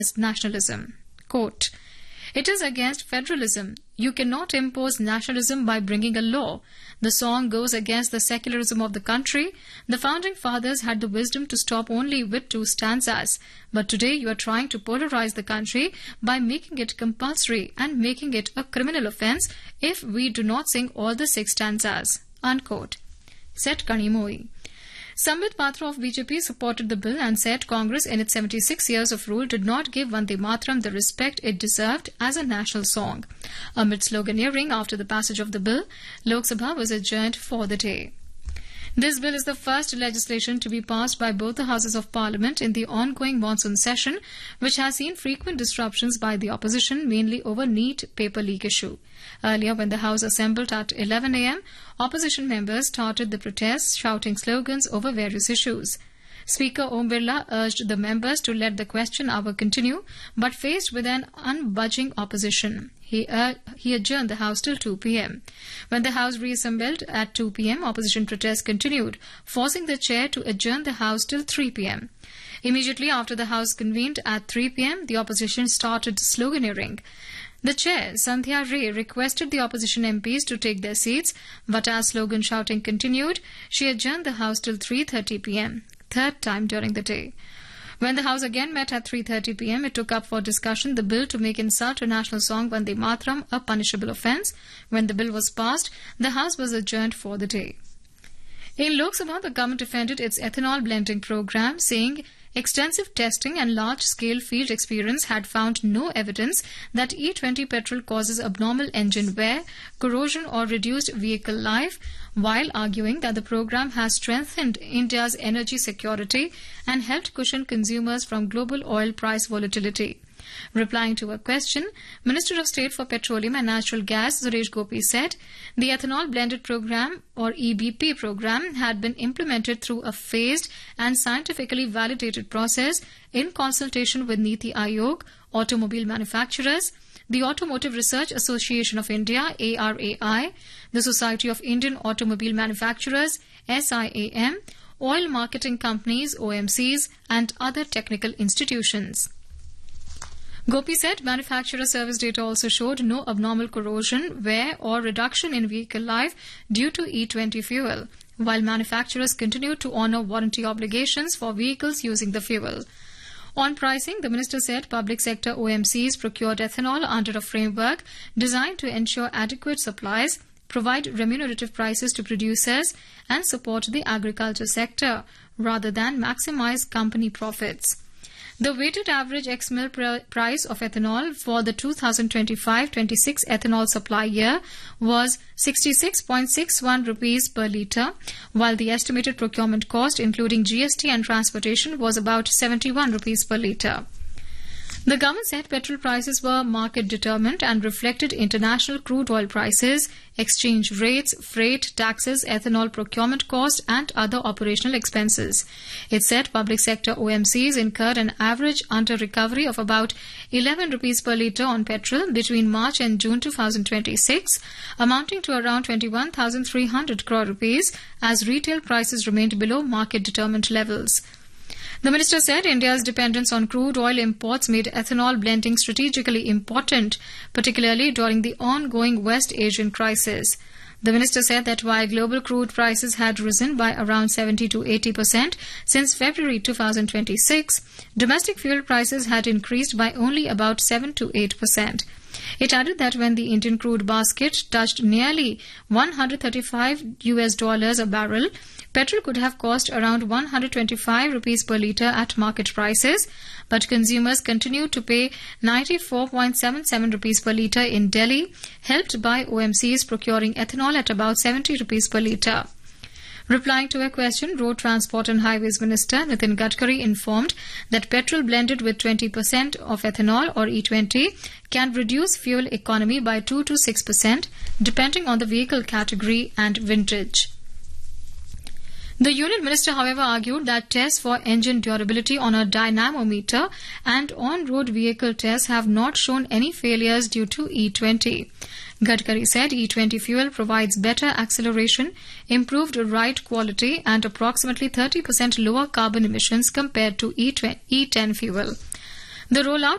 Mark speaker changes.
Speaker 1: nationalism. Quote, "It is against federalism. You cannot impose nationalism by bringing a law. The song goes against the secularism of the country. The founding fathers had the wisdom to stop only with 2 stanzas. But today you are trying to polarize the country by making it compulsory and making it a criminal offence if we do not sing all the 6 stanzas." Unquote. Said Kanimoi. Sambit Patra of BJP supported the bill and said Congress in its 76 years of rule did not give Vande Mataram the respect it deserved as a national song. Amid sloganeering after the passage of the bill, Lok Sabha was adjourned for the day. This bill is the first legislation to be passed by both the Houses of Parliament in the ongoing monsoon session, which has seen frequent disruptions by the opposition, mainly over NEET paper leak issue. Earlier, when the House assembled at 11 a.m., opposition members started the protests, shouting slogans over various issues. Speaker Om Birla urged the members to let the question hour continue, but faced with an unbudging opposition. He adjourned the House till 2 p.m. When the House reassembled at 2 p.m., opposition protests continued, forcing the chair to adjourn the House till 3 p.m. Immediately after the House convened at 3 p.m., the opposition started sloganeering. The chair, Sandhya Ray, requested the opposition MPs to take their seats, but as slogan shouting continued, she adjourned the House till 3:30 p.m., third time during the day. When the House again met at 3:30 p.m., it took up for discussion the bill to make insult to national song Vande Mataram a punishable offence. When the bill was passed, the House was adjourned for the day. In Lok Sabha, the government defended its ethanol blending program, saying extensive testing and large-scale field experience had found no evidence that E20 petrol causes abnormal engine wear, corrosion or reduced vehicle life, while arguing that the program has strengthened India's energy security and helped cushion consumers from global oil price volatility. Replying to a question, Minister of State for Petroleum and Natural Gas Suresh Gopi said the ethanol blended program or EBP program had been implemented through a phased and scientifically validated process in consultation with Niti Aayog, automobile manufacturers, the Automotive Research Association of India ARAI, the Society of Indian Automobile Manufacturers SIAM, oil marketing companies OMCs and other technical institutions. Gopi said manufacturer service data also showed no abnormal corrosion, wear or reduction in vehicle life due to E20 fuel, while manufacturers continued to honour warranty obligations for vehicles using the fuel. On pricing, the minister said public sector OMCs procured ethanol under a framework designed to ensure adequate supplies, provide remunerative prices to producers and support the agriculture sector rather than maximise company profits. The weighted average ex-mill price of ethanol for the 2025-26 ethanol supply year was 66.61 rupees per litre, while the estimated procurement cost, including GST and transportation, was about 71 rupees per litre. The government said petrol prices were market-determined and reflected international crude oil prices, exchange rates, freight, taxes, ethanol procurement cost and other operational expenses. It said public sector OMCs incurred an average under-recovery of about 11 rupees per litre on petrol between March and June 2026, amounting to around 21,300 crore rupees as retail prices remained below market-determined levels. The minister said India's dependence on crude oil imports made ethanol blending strategically important, particularly during the ongoing West Asian crisis. The minister said that while global crude prices had risen by around 70 to 80% since February 2026, domestic fuel prices had increased by only about 7 to 8%. It added that when the Indian crude basket touched nearly $135 a barrel, petrol could have cost around 125 rupees per litre at market prices, but consumers continued to pay 94.77 rupees per litre in Delhi, helped by OMCs procuring ethanol at about 70 rupees per litre. Replying to a question, Road Transport and Highways Minister Nitin Gadkari informed that petrol blended with 20% of ethanol or E20 can reduce fuel economy by 2 to 6% depending on the vehicle category and vintage. The Union Minister, however, argued that tests for engine durability on a dynamometer and on-road vehicle tests have not shown any failures due to E20. Gadkari said E20 fuel provides better acceleration, improved ride quality and approximately 30% lower carbon emissions compared to E10 fuel. The rollout